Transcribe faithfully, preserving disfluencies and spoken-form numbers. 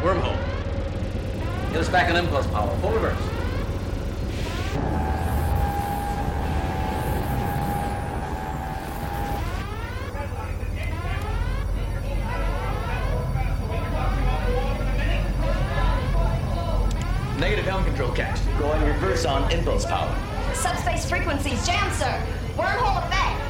wormhole. Get us back on impulse power. Full reverse. Negative helm control catch. Going reverse on impulse power. Subspace frequencies jammed, sir. Wormhole effect.